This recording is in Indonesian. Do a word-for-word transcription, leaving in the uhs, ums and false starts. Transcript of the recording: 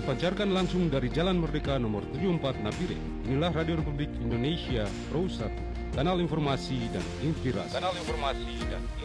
dipancarkan langsung dari Jalan Merdeka nomor tujuh puluh empat Napire. Inilah Radio Republik Indonesia Pro satu, kanal informasi dan inspirasi. Kanal informasi dan